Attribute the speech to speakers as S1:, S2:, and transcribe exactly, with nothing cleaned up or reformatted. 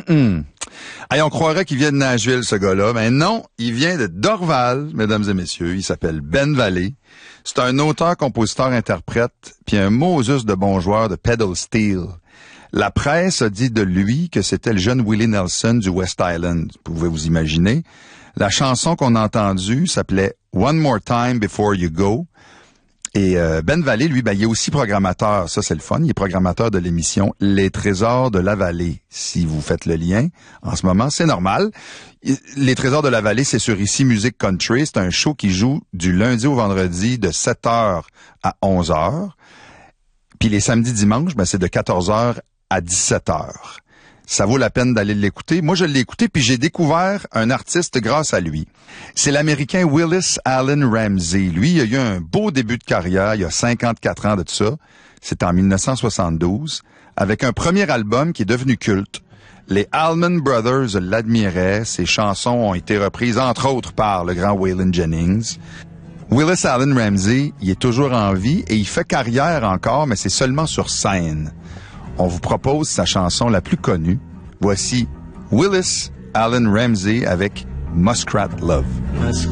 S1: Mm-mm. Hey, on croirait qu'il vient de Nashville, ce gars-là. Mais non, il vient de Dorval, mesdames et messieurs. Il s'appelle Ben Valley. C'est un auteur, compositeur, interprète, puis un Moses de bon joueur de pedal steel. La presse a dit de lui que c'était le jeune Willie Nelson du West Island. Vous pouvez vous imaginer. La chanson qu'on a entendue s'appelait One More Time Before You Go. Et euh, Ben Valley, lui, ben, il est aussi programmateur. Ça, c'est le fun. Il est programmateur de l'émission Les Trésors de la Vallée. Si vous faites le lien en ce moment, c'est normal. Les Trésors de la Vallée, c'est sur Ici Musique Country. C'est un show qui joue du lundi au vendredi de sept heures à onze heures. Puis les samedis dimanches, ben, c'est de quatorze heures à dix-sept heures. Ça vaut la peine d'aller l'écouter. Moi, je l'ai écouté, puis j'ai découvert un artiste grâce à lui. C'est l'Américain Willis Allen Ramsey. Lui, il a eu un beau début de carrière, il y a cinquante-quatre ans de tout ça. C'est en dix-neuf cent soixante-douze, avec un premier album qui est devenu culte. Les Allman Brothers l'admiraient. Ses chansons ont été reprises, entre autres, par le grand Waylon Jennings. Willis Allen Ramsey, il est toujours en vie et il fait carrière encore, mais c'est seulement sur scène. On vous propose sa chanson la plus connue. Voici Willis Allen Ramsey avec Muskrat Love.